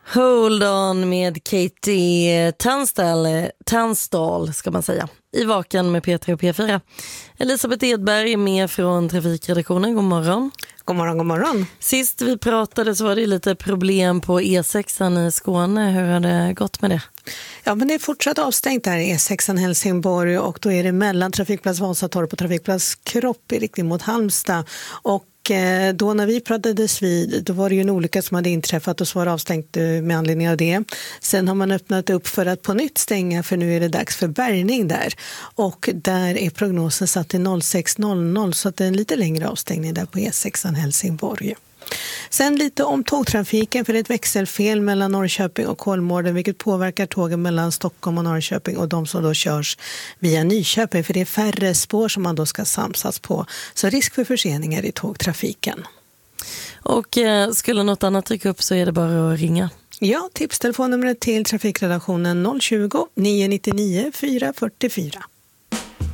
Hold on med Katie Tunstall ska man säga. I Vaken med P3 och P4. Elisabeth Edberg är med från trafikredaktionen. God morgon. God morgon, god morgon. Sist vi pratade så var det lite problem på E6 i Skåne. Hur har det gått med det? Ja, men det är fortsatt avstängt där i E6 Helsingborg och då är det mellan trafikplats Vasatorp och trafikplats Kropp i riktning mot Halmstad. Och då när vi pratades vid, då var det ju en olycka som hade inträffat och så var det avstängt med anledning av det. Sen har man öppnat upp för att på nytt stänga, för nu är det dags för bärgning där. Och där är prognosen satt till 06.00 så att det är en lite längre avstängning där på E6 Helsingborg. Sen lite om tågtrafiken, för det är ett växelfel mellan Norrköping och Kolmården vilket påverkar tågen mellan Stockholm och Norrköping och de som då körs via Nyköping, för det är färre spår som man då ska samsas på. Så risk för förseningar i tågtrafiken. Och skulle något annat dyka upp så är det bara att ringa. Ja, tipstelefonnumret till trafikredaktionen 020 999 444.